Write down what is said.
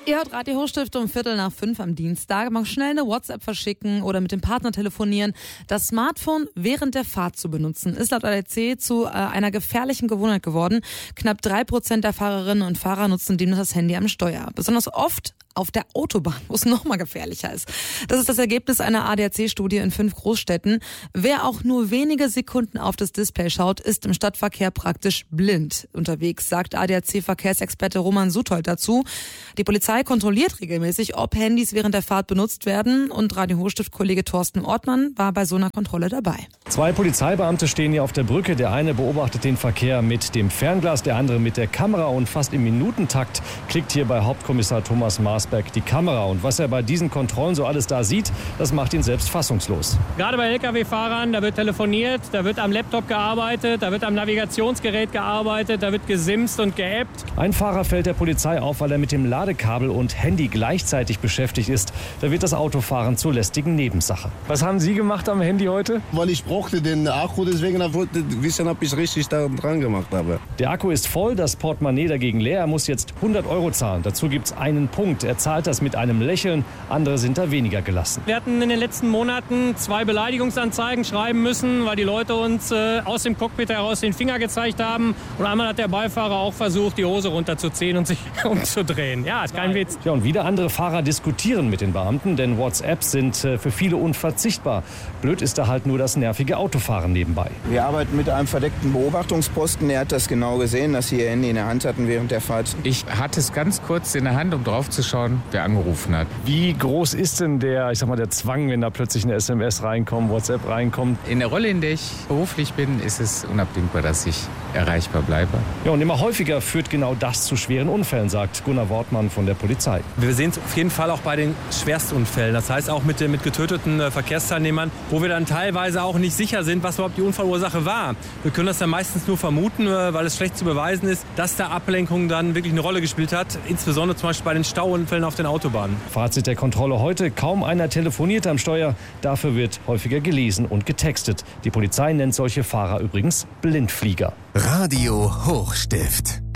Ihr hört Radio Hochstift um 4:45 am Dienstag. Mal schnell eine WhatsApp verschicken oder mit dem Partner telefonieren. Das Smartphone während der Fahrt zu benutzen, ist laut ADAC zu einer gefährlichen Gewohnheit geworden. Knapp 3% der Fahrerinnen und Fahrer nutzen demnach das Handy am Steuer. Besonders oft auf der Autobahn, wo es noch mal gefährlicher ist. Das ist das Ergebnis einer ADAC-Studie in 5 Großstädten. Wer auch nur wenige Sekunden auf das Display schaut, ist im Stadtverkehr praktisch blind unterwegs, sagt ADAC-Verkehrsexperte Roman Suthold dazu. Die Polizei kontrolliert regelmäßig, ob Handys während der Fahrt benutzt werden, und Radio Hochstift-Kollege Thorsten Ortmann war bei so einer Kontrolle dabei. 2 Polizeibeamte stehen hier auf der Brücke. Der eine beobachtet den Verkehr mit dem Fernglas, der andere mit der Kamera, und fast im Minutentakt klickt hier bei Hauptkommissar Thomas Maasberg die Kamera. Und was er bei diesen Kontrollen so alles da sieht, das macht ihn selbst fassungslos. Gerade bei Lkw-Fahrern, da wird telefoniert, da wird am Laptop gearbeitet, da wird am Navigationsgerät gearbeitet, da wird gesimst und geappt. Ein Fahrer fällt der Polizei auf, weil er mit dem Ladekabel und Handy gleichzeitig beschäftigt ist. Da wird das Autofahren zur lästigen Nebensache. Was haben Sie gemacht am Handy heute? Weil ich brauchte den Akku, deswegen wollte ich wissen, ob ich richtig da dran gemacht habe. Der Akku ist voll, das Portemonnaie dagegen leer. Er muss jetzt 100 € zahlen. Dazu gibt es einen Punkt. Er zahlt das mit einem Lächeln. Andere sind da weniger gelassen. Wir hatten in den letzten Monaten 2 Beleidigungsanzeigen schreiben müssen, weil die Leute uns aus dem Cockpit heraus den Finger gezeigt haben. Und einmal hat der Beifahrer auch versucht, die Hose runterzuziehen und sich umzudrehen. Ja, ist kein Witz. Ja, und wieder andere Fahrer diskutieren mit den Beamten, denn WhatsApps sind für viele unverzichtbar. Blöd ist da halt nur das nervige Autofahren nebenbei. Wir arbeiten mit einem verdeckten Beobachtungsposten. Er hat das genau gesehen, dass Sie Ihr Handy in der Hand hatten während der Fahrt. Ich hatte es ganz kurz in der Hand, um drauf zu schauen, wer angerufen hat. Wie groß ist denn der Zwang, wenn da plötzlich eine SMS reinkommt, WhatsApp reinkommt? In der Rolle, in der ich beruflich bin, ist es unabdingbar, dass ich erreichbar bleibe. Ja, und immer häufiger führt genau das zu schweren Unfällen, sagt Gunnar Wortmann von der Polizei. Wir sehen es auf jeden Fall auch bei den Schwerstunfällen. Das heißt auch mit getöteten Verkehrsteilnehmern, wo wir dann teilweise auch nicht sicher sind, was überhaupt die Unfallursache war. Wir können das dann meistens nur vermuten, weil es schlecht zu beweisen ist, dass da Ablenkung dann wirklich eine Rolle gespielt hat. Insbesondere zum Beispiel bei den Stauunfällen auf den Autobahnen. Fazit der Kontrolle heute: Kaum einer telefoniert am Steuer. Dafür wird häufiger gelesen und getextet. Die Polizei nennt solche Fahrer übrigens Blindflieger. Radio Hochstift.